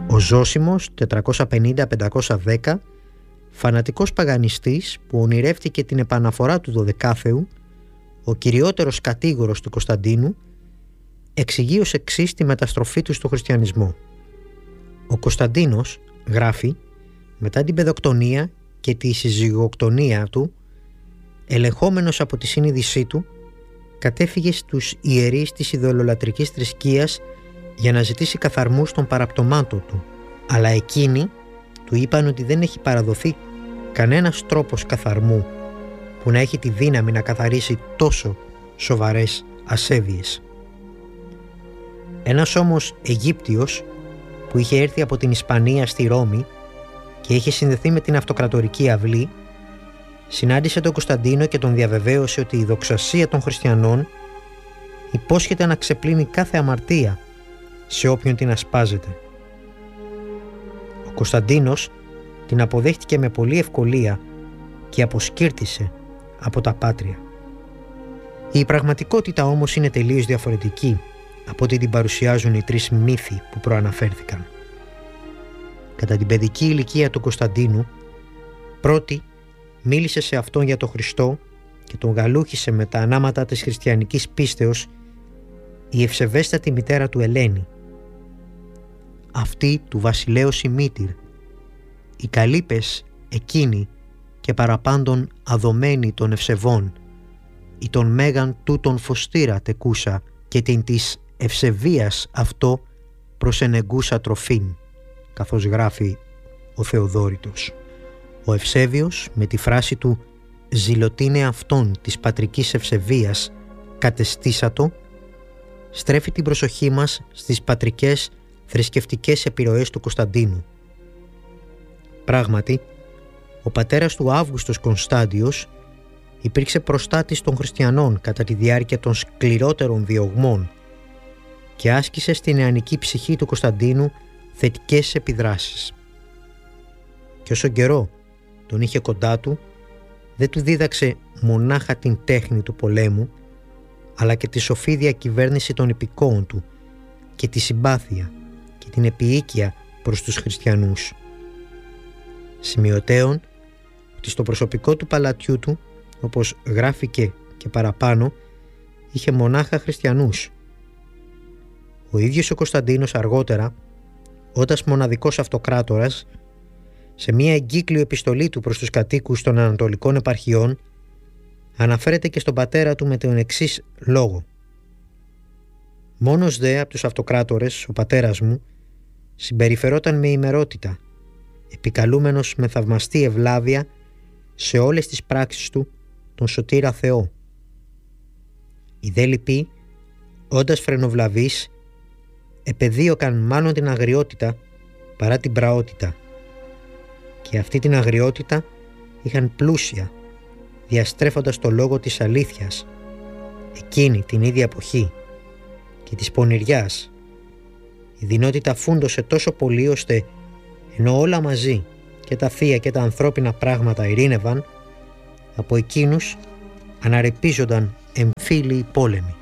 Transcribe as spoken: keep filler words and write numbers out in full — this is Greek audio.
Ο Ζώσιμος τετρακόσια πενήντα με πεντακόσια δέκα, φανατικός παγανιστής που ονειρεύτηκε την επαναφορά του Δωδεκάθεου, ο κυριότερος κατήγορος του Κωνσταντίνου, εξηγεί ως εξής τη μεταστροφή του στο χριστιανισμό. Ο Κωνσταντίνος, γράφει, μετά την παιδοκτονία και τη συζυγοκτονία του, ελεγχόμενος από τη συνείδησή του, κατέφυγε στους ιερείς της ειδωλολατρικής θρησκείας για να ζητήσει καθαρμού στον παραπτωμάτο του, αλλά εκείνοι του είπαν ότι δεν έχει παραδοθεί κανένας τρόπος καθαρμού που να έχει τη δύναμη να καθαρίσει τόσο σοβαρές ασέβειες. Ένας όμως Αιγύπτιος που είχε έρθει από την Ισπανία στη Ρώμη και είχε συνδεθεί με την αυτοκρατορική αυλή, συνάντησε τον Κωνσταντίνο και τον διαβεβαίωσε ότι η δοξασία των χριστιανών υπόσχεται να ξεπλύνει κάθε αμαρτία σε όποιον την ασπάζεται. Ο Κωνσταντίνος την αποδέχτηκε με πολλή ευκολία και αποσκύρτησε από τα πάτρια. Η πραγματικότητα όμως είναι τελείως διαφορετική από ό,τι την παρουσιάζουν οι τρεις μύθοι που προαναφέρθηκαν. Κατά την παιδική ηλικία του Κωνσταντίνου, πρώτη μίλησε σε αυτόν για τον Χριστό και τον γαλούχησε με τα ανάματα της χριστιανικής πίστεως η ευσεβέστατη μητέρα του Ελένη, αυτή του βασιλέως Ημίτηρ, οι καλύπες εκείνη και παραπάντων αδομένη των ευσεβών, η των μέγαν τούτων φωστήρα τεκούσα και την της ευσεβίας αυτό προσενεγκούσα τροφήν, καθώς γράφει ο Θεοδόρητος. Ο Ευσέβιος με τη φράση του «Ζηλωτήνε αυτόν της πατρικής ευσεβίας κατεστήσατο» στρέφει την προσοχή μας στις πατρικές θρησκευτικές επιρροές του Κωνσταντίνου. Πράγματι, ο πατέρας του Αύγουστος Κωνστάντιος υπήρξε προστάτης των χριστιανών κατά τη διάρκεια των σκληρότερων διωγμών και άσκησε στην νεανική ψυχή του Κωνσταντίνου θετικές επιδράσεις. Και όσο καιρό τον είχε κοντά του, δεν του δίδαξε μονάχα την τέχνη του πολέμου, αλλά και τη σοφή διακυβέρνηση των υπηκόων του και τη συμπάθεια και την επιοίκεια προς τους χριστιανούς. Σημειωτέων ότι στο προσωπικό του παλατιού του, όπως γράφηκε και παραπάνω, είχε μονάχα χριστιανούς. Ο ίδιος ο Κωνσταντίνος αργότερα, ότας μοναδικός αυτοκράτορας, σε μία εγκύκλιο επιστολή του προς τους κατοίκους των ανατολικών επαρχιών, αναφέρεται και στον πατέρα του με τον εξής λόγο: «Μόνος δε από τους αυτοκράτορες ο πατέρας μου συμπεριφερόταν με ημερότητα, επικαλούμενος με θαυμαστή ευλάβεια σε όλες τις πράξεις του τον σωτήρα Θεό. Οι δε λοιποί, όντας φρενοβλαβείς, επεδίωκαν μάλλον την αγριότητα παρά την πραότητα, και αυτή την αγριότητα είχαν πλούσια, διαστρέφοντας το λόγο της αλήθειας εκείνη την ίδια εποχή και της πονηριάς. Η δεινότητα φούντωσε τόσο πολύ ώστε ενώ όλα μαζί και τα θεία και τα ανθρώπινα πράγματα ειρήνευαν, από εκείνους αναρρεπίζονταν εμφύλιοι πόλεμοι.